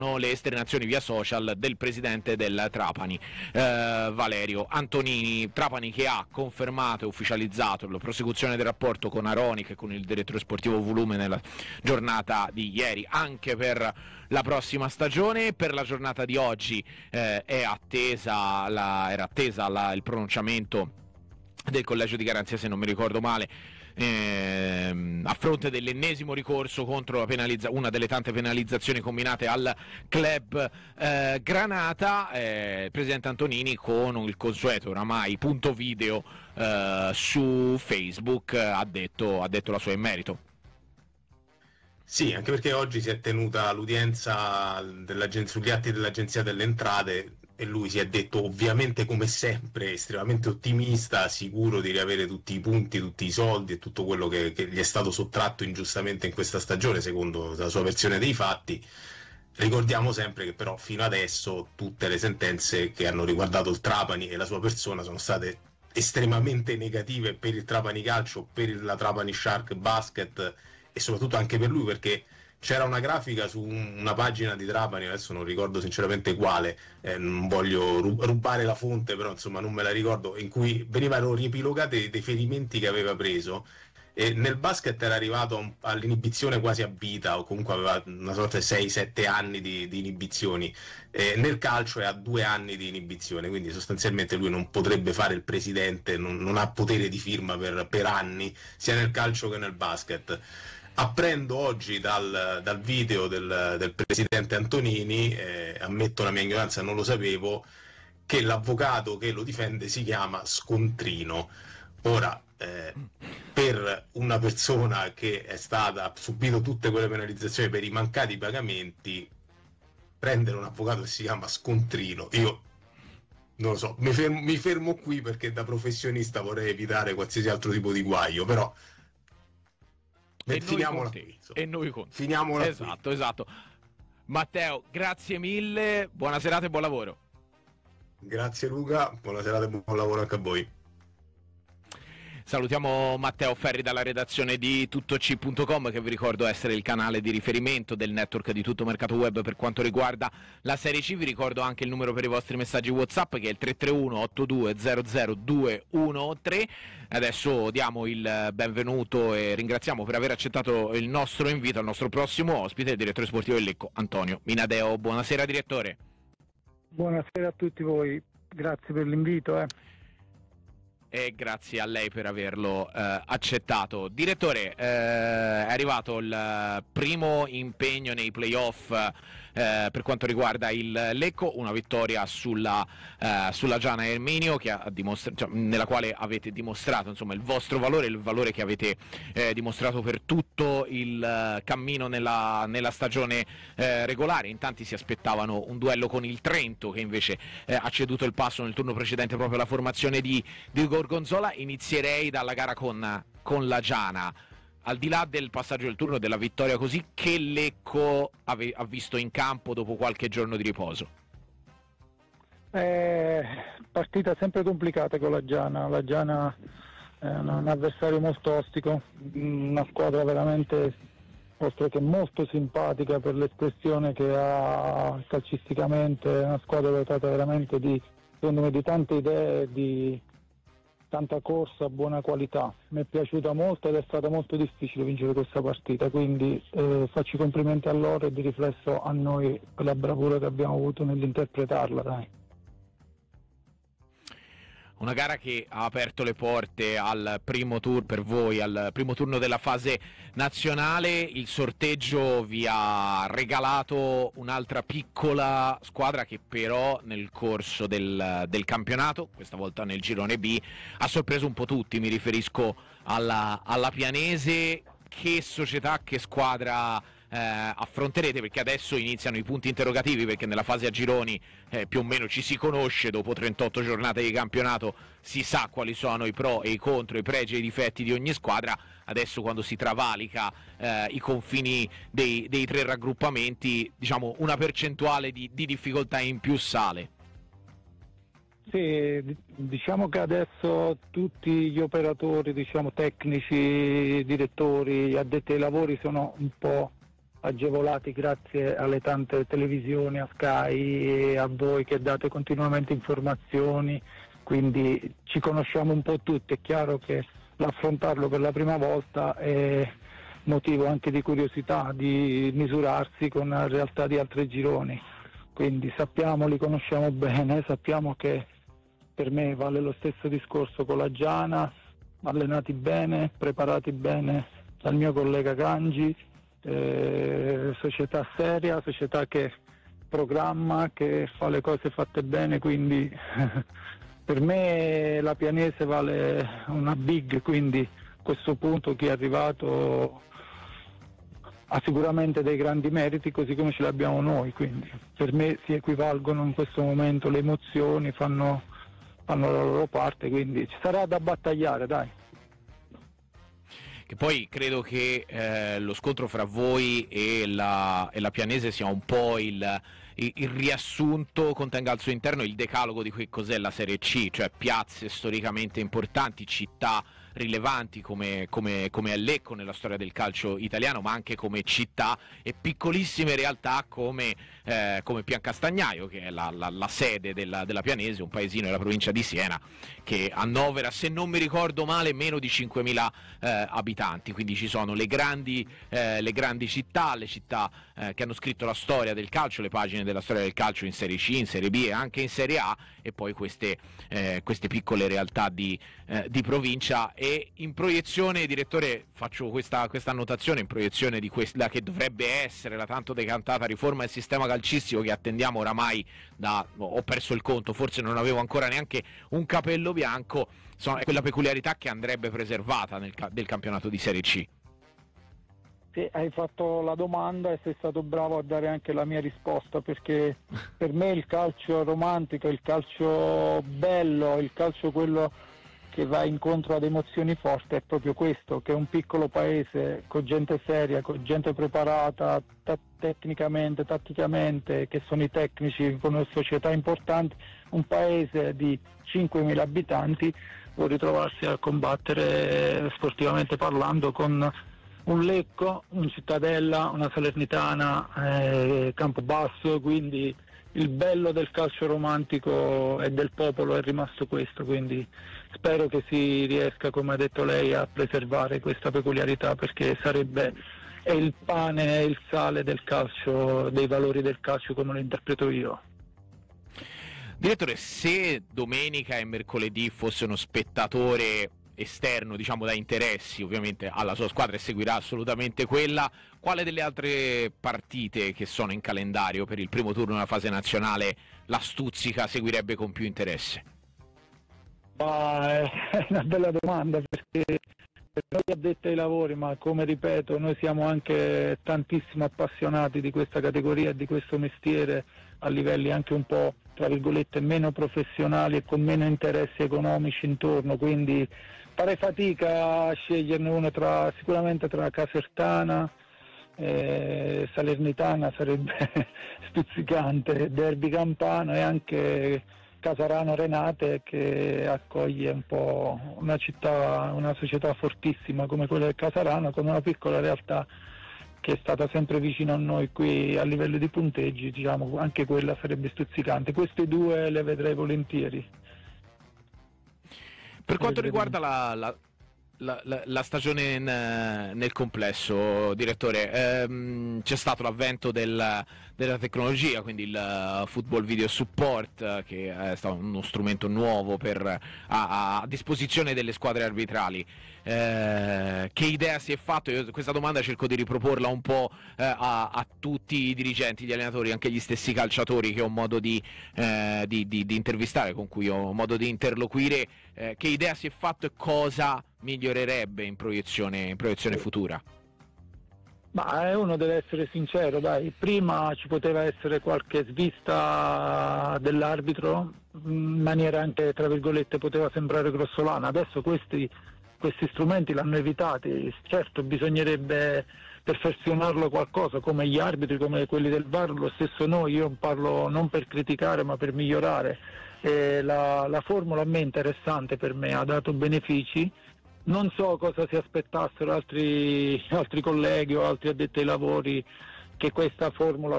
le esternazioni via social del presidente del Trapani, Valerio Antonini. Trapani che ha confermato e ufficializzato la prosecuzione del rapporto con Aronic e con il direttore sportivo Volume nella giornata di ieri, anche per la prossima stagione. Per la giornata di oggi era attesa il pronunciamento del collegio di garanzia, se non mi ricordo male, a fronte dell'ennesimo ricorso contro una delle tante penalizzazioni combinate al club Granata. Il presidente Antonini, con il consueto oramai punto video su Facebook, ha detto la sua in merito. Sì, anche perché oggi si è tenuta l'udienza sugli atti dell'Agenzia delle Entrate e lui si è detto, ovviamente come sempre, estremamente ottimista, sicuro di riavere tutti i punti, tutti i soldi e tutto quello che gli è stato sottratto ingiustamente in questa stagione, secondo la sua versione dei fatti. Ricordiamo sempre che però fino adesso tutte le sentenze che hanno riguardato il Trapani e la sua persona sono state estremamente negative per il Trapani Calcio, per la Trapani Shark Basket e soprattutto anche per lui, perché c'era una grafica su una pagina di Trapani, adesso non ricordo sinceramente quale, non voglio rubare la fonte, però insomma non me la ricordo, in cui venivano riepilogati dei ferimenti che aveva preso. E nel basket era arrivato all'inibizione quasi a vita, o comunque aveva una sorta di 6-7 anni di inibizioni. Nel calcio è a 2 anni di inibizione, quindi sostanzialmente lui non potrebbe fare il presidente, non ha potere di firma per anni, sia nel calcio che nel basket. Apprendo oggi dal video del presidente Antonini, ammetto la mia ignoranza, non lo sapevo, che l'avvocato che lo difende si chiama Scontrino. Ora, per una persona che ha subito tutte quelle penalizzazioni per i mancati pagamenti, prendere un avvocato che si chiama Scontrino, io non lo so, mi fermo qui perché da professionista vorrei evitare qualsiasi altro tipo di guaio, però finiamola qui. E noi con te. Finiamola esatto, qui. Esatto. Matteo, grazie mille, buona serata e buon lavoro. Grazie Luca, buona serata e buon lavoro anche a voi. Salutiamo Matteo Ferri dalla redazione di tuttoc.com, che vi ricordo essere il canale di riferimento del network di Tutto Mercato Web per quanto riguarda la Serie C. Vi ricordo anche il numero per i vostri messaggi WhatsApp, che è il 331 8200 213. Adesso diamo il benvenuto e ringraziamo per aver accettato il nostro invito al nostro prossimo ospite, il direttore sportivo del Lecco, Antonio Minadeo. Buonasera direttore. Buonasera a tutti voi, grazie per l'invito. E grazie a lei per averlo accettato. Direttore, è arrivato il primo impegno nei playoff per quanto riguarda il Lecco, una vittoria sulla Giana Erminio, che nella quale avete dimostrato insomma il vostro valore, il valore che avete dimostrato per tutto il cammino nella stagione regolare. In tanti si aspettavano un duello con il Trento, che invece ha ceduto il passo nel turno precedente proprio alla formazione di Gorgonzola. Inizierei dalla gara con la Giana. Al di là del passaggio del turno, della vittoria così, che Lecco ha visto in campo dopo qualche giorno di riposo? Partita sempre complicata con la Giana. La Giana è un avversario molto ostico, una squadra veramente, oltre che molto simpatica per l'espressione che ha calcisticamente, è una squadra dotata veramente secondo me di tante idee, di tanta corsa, buona qualità. Mi è piaciuta molto ed è stata molto difficile vincere questa partita, quindi faccio i complimenti a loro e di riflesso a noi per la bravura che abbiamo avuto nell'interpretarla. Dai. Una gara che ha aperto le porte al primo tour per voi, al primo turno della fase nazionale. Il sorteggio vi ha regalato un'altra piccola squadra che però nel corso del campionato, questa volta nel girone B, ha sorpreso un po' tutti. Mi riferisco alla Pianese. Che società, che squadra affronterete? Perché adesso iniziano i punti interrogativi, perché nella fase a gironi più o meno ci si conosce, dopo 38 giornate di campionato si sa quali sono i pro e i contro, i pregi e i difetti di ogni squadra. Adesso, quando si travalica i confini dei 3 raggruppamenti, diciamo una percentuale di difficoltà in più sale. Sì, diciamo che adesso tutti gli operatori, diciamo tecnici, direttori, addetti ai lavori sono un po' agevolati grazie alle tante televisioni, a Sky e a voi che date continuamente informazioni, quindi ci conosciamo un po' tutti. È chiaro che l'affrontarlo per la prima volta è motivo anche di curiosità, di misurarsi con la realtà di altri gironi, quindi li conosciamo bene, sappiamo che per me vale lo stesso discorso con la Giana, allenati bene, preparati bene dal mio collega Gangi, società seria, società che programma, che fa le cose fatte bene, quindi per me la Pianese vale una big, quindi a questo punto chi è arrivato ha sicuramente dei grandi meriti, così come ce li abbiamo noi, quindi per me si equivalgono in questo momento, le emozioni fanno la loro parte, quindi ci sarà da battagliare, dai. Che poi credo che lo scontro fra voi e la Pianese sia un po' il riassunto, contenga al suo interno il decalogo di che cos'è la Serie C, cioè piazze storicamente importanti, città rilevanti come è Lecco nella storia del calcio italiano, ma anche come città, e piccolissime realtà come Piancastagnaio, che è la sede della Pianese, un paesino della provincia di Siena che annovera, se non mi ricordo male, meno di 5.000 abitanti. Quindi ci sono le grandi città, le città che hanno scritto la storia del calcio, le pagine della storia del calcio in Serie C, in Serie B e anche in Serie A, e poi queste piccole realtà di provincia. E in proiezione, direttore, faccio questa annotazione, in proiezione di quella che dovrebbe essere la tanto decantata riforma del sistema calcistico che attendiamo oramai ho perso il conto, forse non avevo ancora neanche un capello bianco, è quella peculiarità che andrebbe preservata del campionato di Serie C. Sì, hai fatto la domanda e sei stato bravo a dare anche la mia risposta, perché per me il calcio romantico, il calcio bello, il calcio quello che va incontro ad emozioni forti è proprio questo, che è un piccolo paese con gente seria, con gente preparata tecnicamente, tatticamente, che sono i tecnici, con società importanti, un paese di 5.000 abitanti può ritrovarsi a combattere sportivamente parlando con un Lecco, un Cittadella, una Salernitana, Campobasso, quindi il bello del calcio romantico e del popolo è rimasto questo, quindi spero che si riesca, come ha detto lei, a preservare questa peculiarità, perché è il pane e il sale del calcio, dei valori del calcio come lo interpreto io. Direttore, se domenica e mercoledì fosse uno spettatore esterno, diciamo da interessi ovviamente alla sua squadra, e seguirà assolutamente quella, quale delle altre partite che sono in calendario per il primo turno della fase nazionale la stuzzica, seguirebbe con più interesse? È una bella domanda, perché per noi addetti ai lavori, ma come ripeto noi siamo anche tantissimo appassionati di questa categoria e di questo mestiere a livelli anche un po' tra virgolette meno professionali e con meno interessi economici intorno, quindi farei fatica a sceglierne uno sicuramente tra Casertana, Salernitana sarebbe stuzzicante, Derby Campano e anche Casarano Renate, che accoglie un po' una società fortissima come quella del Casarano, con una piccola realtà che è stata sempre vicino a noi qui a livello di punteggi, diciamo, anche quella sarebbe stuzzicante. Queste due le vedrei volentieri. Per quanto riguarda la stagione nel complesso, direttore, c'è stato l'avvento della tecnologia, quindi il football video support, che è stato uno strumento nuovo a disposizione delle squadre arbitrali. Che idea si è fatto? Io questa domanda cerco di riproporla un po' a tutti i dirigenti, gli allenatori, anche gli stessi calciatori che ho modo di intervistare, con cui ho modo di interloquire. Che idea si è fatto e cosa migliorerebbe in proiezione futura? Ma uno deve essere sincero, dai, prima ci poteva essere qualche svista dell'arbitro, in maniera anche, tra virgolette, poteva sembrare grossolana. Adesso questi strumenti l'hanno evitati. Certo, bisognerebbe perfezionarlo qualcosa, come gli arbitri, come quelli del VAR, lo stesso noi. Io parlo non per criticare ma per migliorare. La formula a me è interessante, per me ha dato benefici. Non so cosa si aspettassero altri colleghi o altri addetti ai lavori che questa formula